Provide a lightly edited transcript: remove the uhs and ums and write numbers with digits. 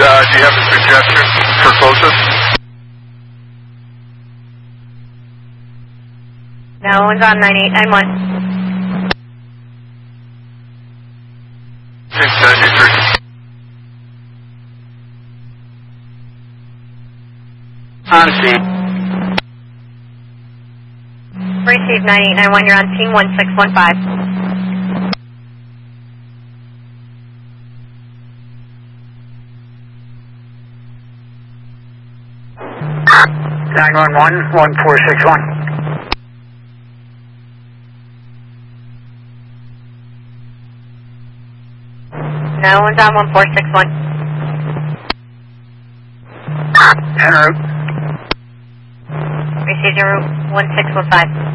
do you have a suggestion for closest? No, one's on 9891. 693. On scene. Receive 9891, you're on team 1615. (911) 1461. No, one's on 1461. En route. Receive your route 1615.